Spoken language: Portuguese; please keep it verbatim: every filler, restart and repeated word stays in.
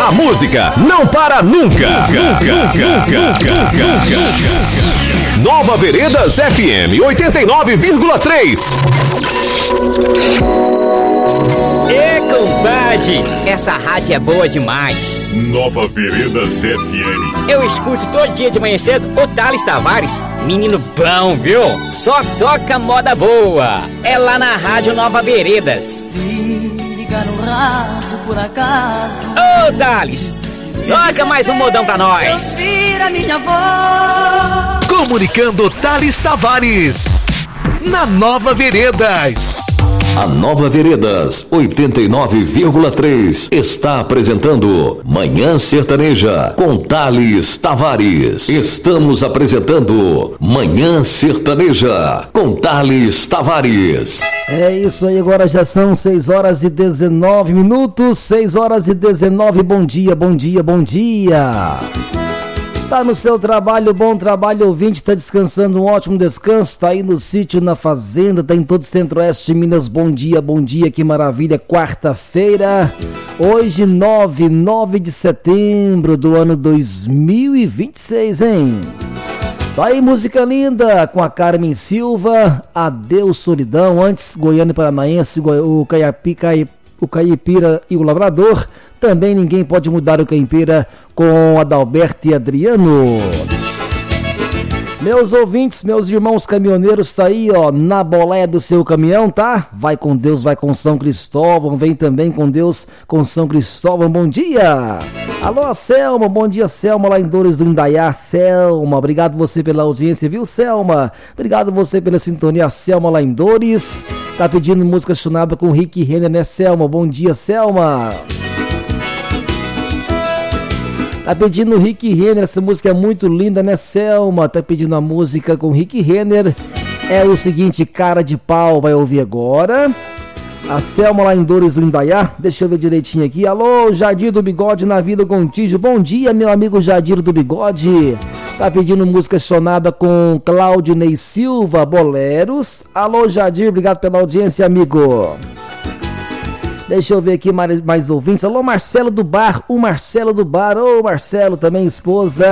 A música não para nunca. Nova Veredas F M oitenta e nove vírgula três. Ê, compadre, essa rádio é boa demais. Nova Veredas F M. Eu escuto todo dia de manhã cedo o Thales Tavares. Menino bom, viu? Só toca moda boa. É lá na Rádio Nova Veredas. Se ligar no rádio por acaso. Ô, Thales, toca mais um modão pra nós. Ouvir a minha voz. Comunicando Thales Tavares na Nova Veredas. A Nova Veredas oitenta e nove vírgula três está apresentando Manhã Sertaneja com Thales Tavares. Estamos apresentando Manhã Sertaneja com Thales Tavares. É isso aí, agora já são seis horas e dezenove minutos, seis horas e dezenove, bom dia, bom dia, bom dia. Tá no seu trabalho, bom trabalho, ouvinte, tá descansando, um ótimo descanso, tá aí no sítio, na fazenda, tá em todo o centro-oeste de Minas, bom dia, bom dia, que maravilha, quarta-feira, hoje nove, nove de setembro do ano dois mil e vinte e seis, hein? Tá aí música linda com a Carmen Silva, Adeus Solidão, antes Goiânia e Paranaense, o Caiapi, o Caipira e o Lavrador, também Ninguém Pode Mudar o Caipira com Adalberto e Adriano. Meus ouvintes, meus irmãos caminhoneiros, tá aí, ó, na boleia do seu caminhão, tá? Vai com Deus, vai com São Cristóvão, vem também com Deus, com São Cristóvão, bom dia! Alô, Selma, bom dia, Selma, lá em Dores do Indaiá, Selma, obrigado você pela audiência, viu, Selma? Obrigado você pela sintonia, Selma, lá em Dores, tá pedindo música chunada com Rick Renner, né, Selma? Bom dia, Selma! Tá pedindo o Rick Renner, essa música é muito linda, né, Selma? Tá pedindo a música com Rick Renner. É o seguinte, Cara de Pau, vai ouvir agora. A Selma lá em Dores do Indaiá, deixa eu ver direitinho aqui. Alô, Jadir do Bigode na Vila Contígio. Bom dia, meu amigo Jadir do Bigode. Tá pedindo música sonada com Claudinei Silva, Boleros. Alô, Jadir, obrigado pela audiência, amigo. Deixa eu ver aqui mais, mais ouvintes. Alô, Marcelo do Bar, o Marcelo do Bar. Ô, Marcelo também, esposa.